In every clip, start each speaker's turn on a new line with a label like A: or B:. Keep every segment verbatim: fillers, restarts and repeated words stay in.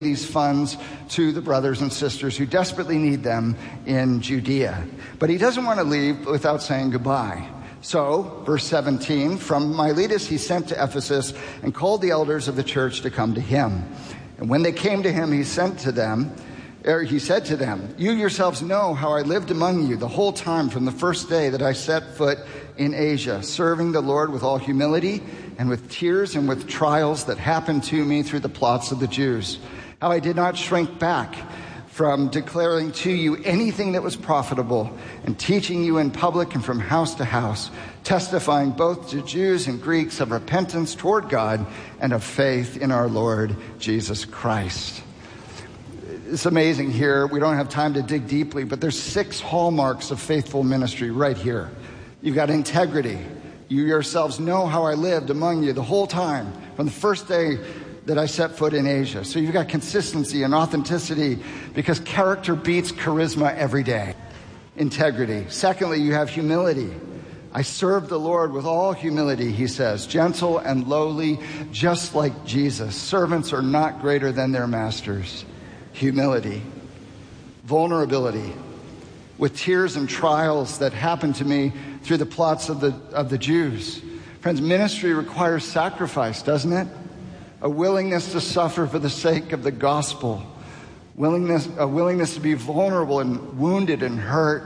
A: these funds to the brothers and sisters who desperately need them in Judea. But he doesn't want to leave without saying goodbye. So, verse seventeen, from Miletus he sent to Ephesus and called the elders of the church to come to him. And when they came to him, he sent to them, er, he said to them, "You yourselves know how I lived among you the whole time from the first day that I set foot in Asia, serving the Lord with all humility and with tears and with trials that happened to me through the plots of the Jews. How I did not shrink back from declaring to you anything that was profitable and teaching you in public and from house to house, testifying both to Jews and Greeks of repentance toward God and of faith in our Lord Jesus Christ." It's amazing here. We don't have time to dig deeply, but there's six hallmarks of faithful ministry right here. You've got integrity. You yourselves know how I lived among you the whole time from the first day that I set foot in Asia. So you've got consistency and authenticity because character beats charisma every day. Integrity. Secondly, you have humility. I serve the Lord with all humility, he says, gentle and lowly, just like Jesus. Servants are not greater than their masters. Humility. Vulnerability. With tears and trials that happened to me through the plots of the of the Jews. Friends, ministry requires sacrifice, doesn't it? A willingness to suffer for the sake of the gospel. Willingness, a willingness to be vulnerable and wounded and hurt.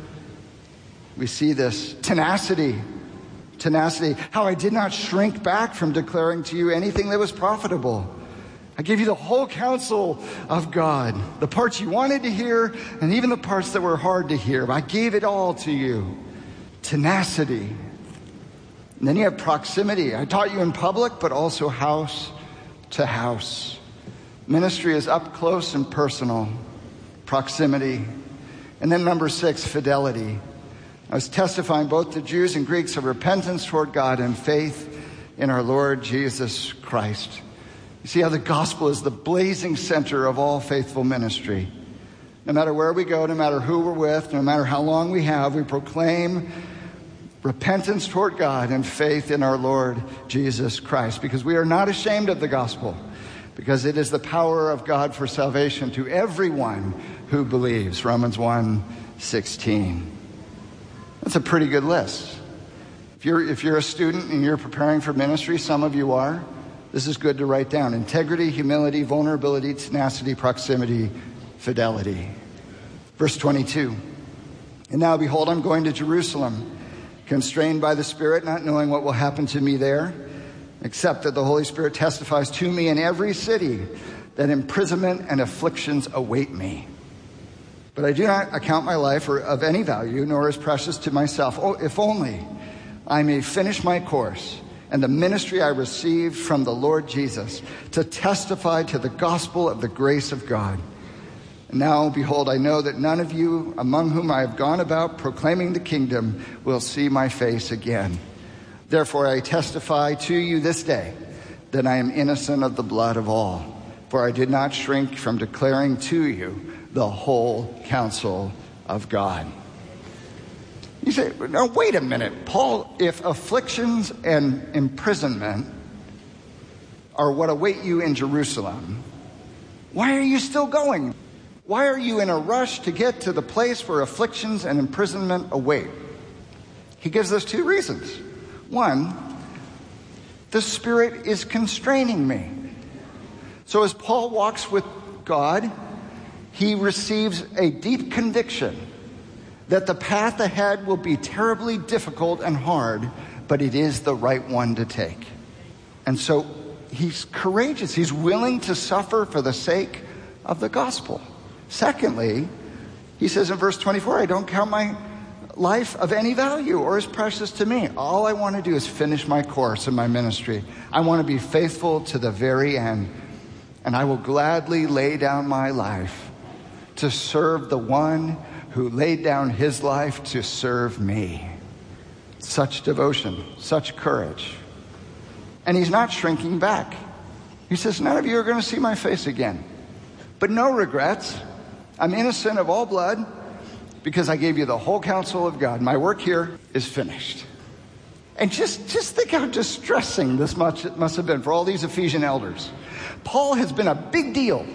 A: We see this. Tenacity. Tenacity. How I did not shrink back from declaring to you anything that was profitable. I gave you the whole counsel of God. The parts you wanted to hear and even the parts that were hard to hear. I gave it all to you. Tenacity. And then you have proximity. I taught you in public, but also house to house. Ministry is up close and personal. Proximity. And then number six, fidelity. I was testifying both to Jews and Greeks of repentance toward God and faith in our Lord Jesus Christ. You see how the gospel is the blazing center of all faithful ministry. No matter where we go, no matter who we're with, no matter how long we have, we proclaim repentance toward God and faith in our Lord Jesus Christ, because we are not ashamed of the gospel, because it is the power of God for salvation to everyone who believes. Romans one sixteen. That's a pretty good list. If you're, if you're a student and you're preparing for ministry, some of you are, this is good to write down. Integrity, humility, vulnerability, tenacity, proximity, fidelity. Verse twenty-two. And now behold, I'm going to Jerusalem, constrained by the Spirit, not knowing what will happen to me there, except that the Holy Spirit testifies to me in every city that imprisonment and afflictions await me. But I do not account my life of any value, nor as precious to myself, oh, if only I may finish my course and the ministry I received from the Lord Jesus to testify to the gospel of the grace of God. And now, behold, I know that none of you among whom I have gone about proclaiming the kingdom will see my face again. Therefore, I testify to you this day that I am innocent of the blood of all, for I did not shrink from declaring to you the whole counsel of God. You say, now wait a minute, Paul, if afflictions and imprisonment are what await you in Jerusalem, why are you still going? Why are you in a rush to get to the place where afflictions and imprisonment await? He gives us two reasons. One, the Spirit is constraining me. So as Paul walks with God, he receives a deep conviction that the path ahead will be terribly difficult and hard, but it is the right one to take. And so he's courageous. He's willing to suffer for the sake of the gospel. Secondly, he says in verse twenty-four, I don't count my life of any value or as precious to me. All I want to do is finish my course in my ministry. I want to be faithful to the very end. And I will gladly lay down my life to serve the one who laid down his life to serve me. Such devotion, such courage. And he's not shrinking back. He says, none of you are going to see my face again. But no regrets. I'm innocent of all blood because I gave you the whole counsel of God. My work here is finished. And just, just think how distressing this much it must have been for all these Ephesian elders. Paul has been a big deal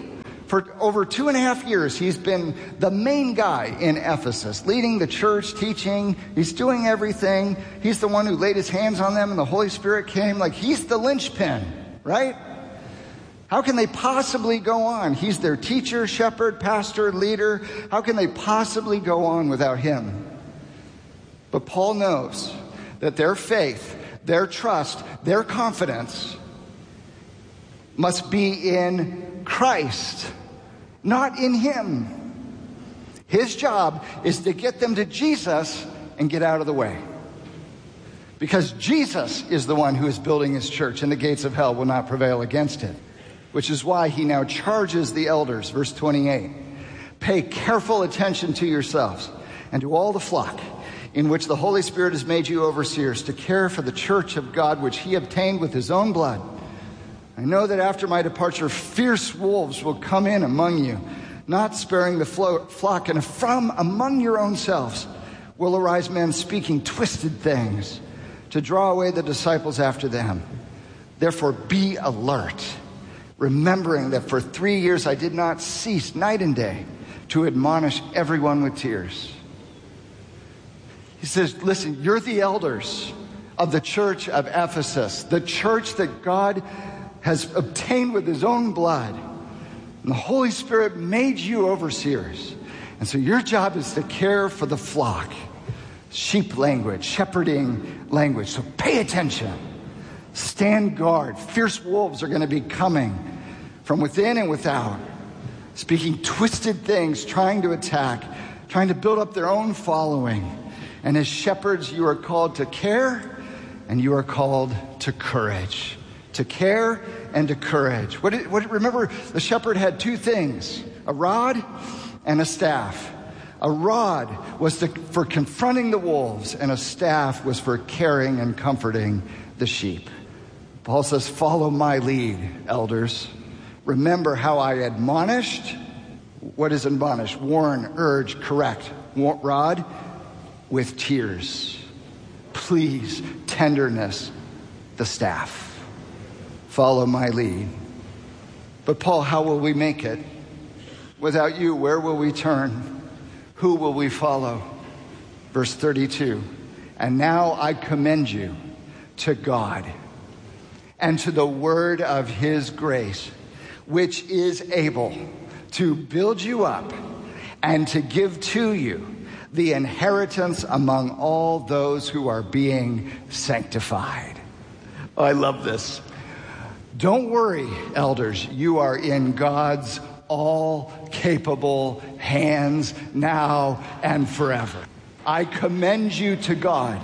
A: For over two and a half years, he's been the main guy in Ephesus, leading the church, teaching. He's doing everything. He's the one who laid his hands on them and the Holy Spirit came. Like, he's the linchpin, right? How can they possibly go on? He's their teacher, shepherd, pastor, leader. How can they possibly go on without him? But Paul knows that their faith, their trust, their confidence must be in Christ, not in him. His job is to get them to Jesus and get out of the way. Because Jesus is the one who is building his church, and the gates of hell will not prevail against it. Which is why he now charges the elders, verse twenty-eight. Pay careful attention to yourselves and to all the flock in which the Holy Spirit has made you overseers, to care for the church of God, which he obtained with his own blood. I know that after my departure, fierce wolves will come in among you, not sparing the flock, and from among your own selves will arise men speaking twisted things to draw away the disciples after them. Therefore, be alert, remembering that for three years I did not cease night and day to admonish everyone with tears. He says, listen, you're the elders of the church of Ephesus, the church that God has obtained with his own blood. And the Holy Spirit made you overseers. And so your job is to care for the flock. Sheep language, shepherding language. So pay attention. Stand guard. Fierce wolves are going to be coming from within and without, speaking twisted things, trying to attack, trying to build up their own following. And as shepherds, you are called to care and you are called to courage. To care and to courage. What, what, remember, the shepherd had two things, a rod and a staff. A rod was to, for confronting the wolves, and a staff was for caring and comforting the sheep. Paul says, follow my lead, elders. Remember how I admonished. What is admonish? Warn, urge, correct. Rod with tears. Please, tenderness, the staff. Follow my lead. But Paul, how will we make it? Without you, where will we turn? Who will we follow? Verse thirty-two. And now I commend you to God and to the word of his grace, which is able to build you up and to give to you the inheritance among all those who are being sanctified. Oh, I love this. Don't worry, elders. You are in God's all-capable hands now and forever. I commend you to God,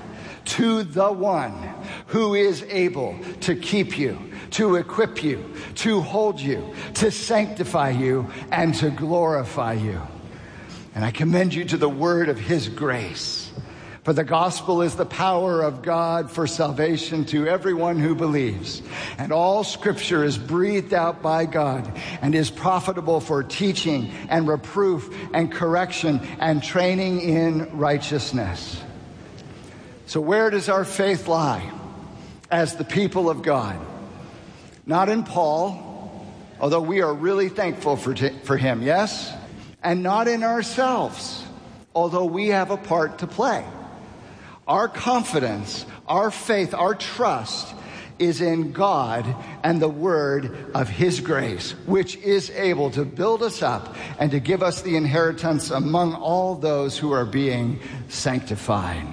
A: to the one who is able to keep you, to equip you, to hold you, to sanctify you, and to glorify you. And I commend you to the word of his grace. For the gospel is the power of God for salvation to everyone who believes. And all scripture is breathed out by God and is profitable for teaching and reproof and correction and training in righteousness. So where does our faith lie as the people of God? Not in Paul, although we are really thankful for, t- for him, yes? And not in ourselves, although we have a part to play. Our confidence, our faith, our trust is in God and the word of his grace, which is able to build us up and to give us the inheritance among all those who are being sanctified.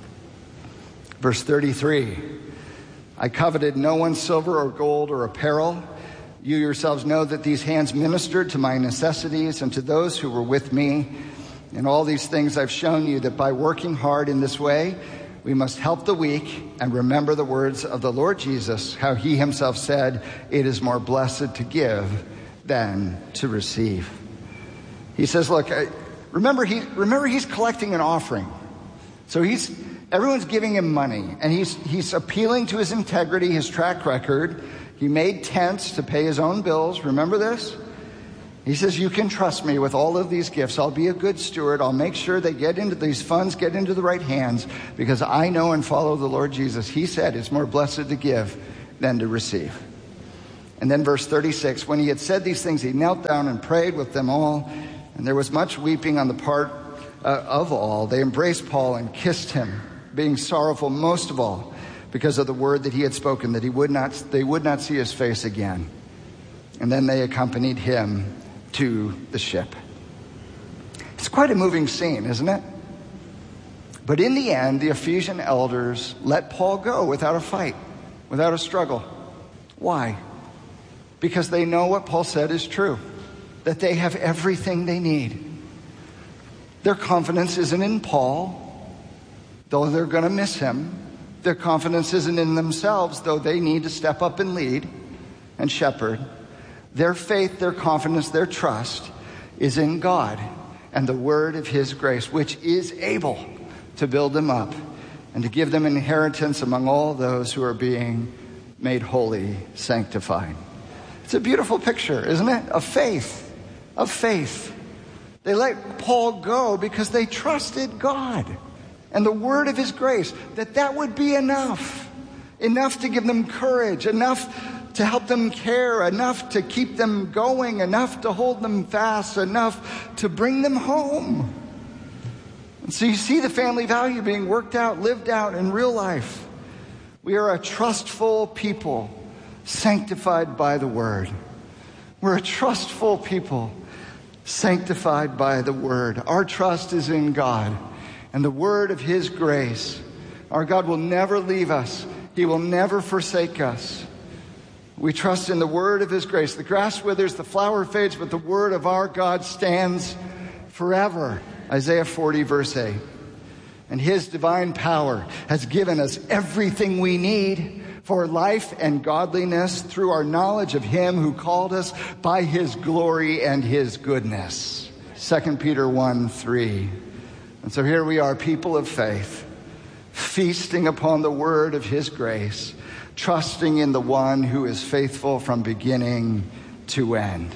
A: Verse thirty-three, I coveted no one's silver or gold or apparel. You yourselves know that these hands ministered to my necessities and to those who were with me. In all these things I've shown you that by working hard in this way, we must help the weak and remember the words of the Lord Jesus, how he himself said, it is more blessed to give than to receive. He says, look, remember, he, remember he's collecting an offering. So he's everyone's giving him money, and he's he's appealing to his integrity, his track record. He made tents to pay his own bills. Remember this? He says, you can trust me with all of these gifts. I'll be a good steward. I'll make sure they get into these funds, get into the right hands, because I know and follow the Lord Jesus. He said it's more blessed to give than to receive. And then verse thirty-six, when he had said these things, he knelt down and prayed with them all. And there was much weeping on the part uh, of all. They embraced Paul and kissed him, being sorrowful most of all because of the word that he had spoken, that he would not, they would not see his face again. And then they accompanied him to the ship. It's quite a moving scene, isn't it? But in the end, the Ephesian elders let Paul go without a fight, without a struggle. Why? Because they know what Paul said is true, that they have everything they need. Their confidence isn't in Paul, though they're going to miss him. Their confidence isn't in themselves, though they need to step up and lead and shepherd. Their faith, their confidence, their trust is in God and the word of his grace, which is able to build them up and to give them inheritance among all those who are being made holy, sanctified. It's a beautiful picture, isn't it? Of faith, of faith. They let Paul go because they trusted God and the word of his grace, that that would be enough, enough to give them courage, enough to help them care, enough to keep them going, enough to hold them fast, enough to bring them home. And so you see the family value being worked out, lived out in real life. We are a trustful people, sanctified by the word. We're a trustful people, sanctified by the word. Our trust is in God and the word of his grace. Our God will never leave us. He will never forsake us. We trust in the word of his grace. The grass withers, the flower fades, but the word of our God stands forever. Isaiah forty, verse eight. And his divine power has given us everything we need for life and godliness through our knowledge of him who called us by his glory and his goodness. Second Peter one, three. And so here we are, people of faith, feasting upon the word of his grace, trusting in the one who is faithful from beginning to end.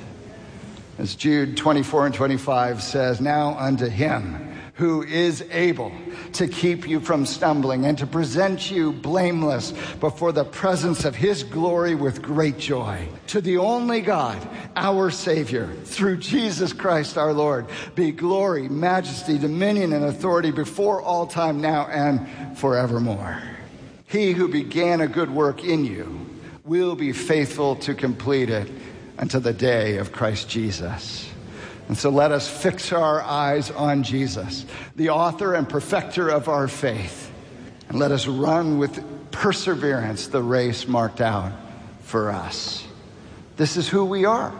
A: As Jude twenty-four and twenty-five says, now unto him who is able to keep you from stumbling and to present you blameless before the presence of his glory with great joy. To the only God, our Savior, through Jesus Christ our Lord, be glory, majesty, dominion, and authority before all time, now and forevermore. He who began a good work in you will be faithful to complete it until the day of Christ Jesus. And so let us fix our eyes on Jesus, the author and perfecter of our faith. And let us run with perseverance the race marked out for us. This is who we are.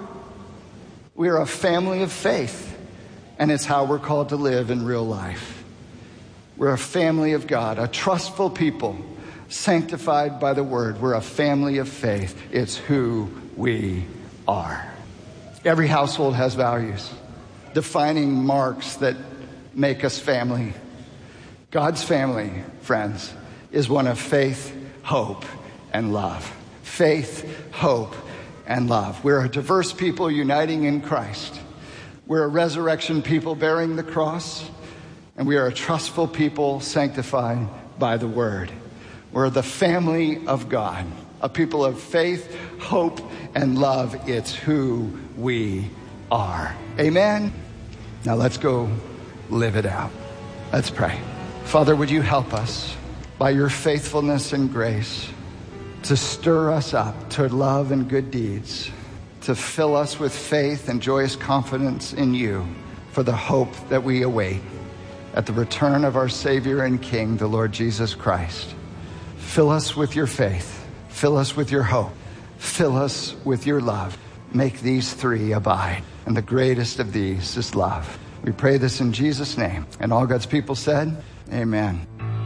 A: We are a family of faith, and it's how we're called to live in real life. We're a family of God, a trustful people, sanctified by the word. We're a family of faith. It's who we are. Every household has values, defining marks that make us family. God's family, friends, is one of faith, hope, and love. Faith, hope, and love. We're a diverse people uniting in Christ. We're a resurrection people bearing the cross, and we are a trustful people sanctified by the word. We're the family of God, a people of faith, hope, and love. It's who we are. Amen? Now let's go live it out. Let's pray. Father, would you help us by your faithfulness and grace to stir us up to love and good deeds, to fill us with faith and joyous confidence in you for the hope that we await at the return of our Savior and King, the Lord Jesus Christ. Fill us with your faith. Fill us with your hope. Fill us with your love. Make these three abide. And the greatest of these is love. We pray this in Jesus' name. And all God's people said, amen.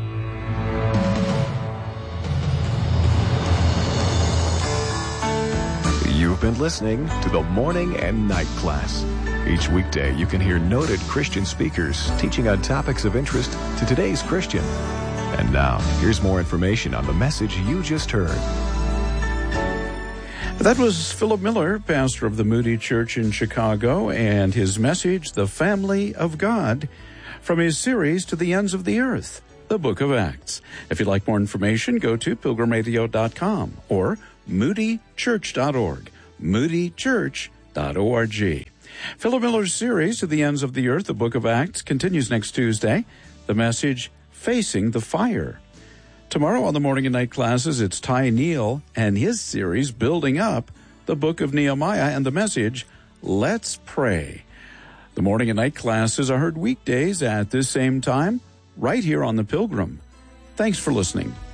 B: You've been listening to the Morning and Night Class. Each weekday, you can hear noted Christian speakers teaching on topics of interest to today's Christian. And now, here's more information on the message you just heard.
C: That was Philip Miller, pastor of the Moody Church in Chicago, and his message, The Family of God, from his series To the Ends of the Earth, the Book of Acts. If you'd like more information, go to pilgrim radio dot com or moody church dot org, moody church dot org. Philip Miller's series, To the Ends of the Earth, the Book of Acts, continues next Tuesday. The message, Facing the Fire. Tomorrow on the morning and night classes, it's Ty Neal and his series, Building Up the Book of Nehemiah, and the message, Let's Pray. The morning and night classes are heard weekdays at this same time, right here on The Pilgrim. Thanks for listening.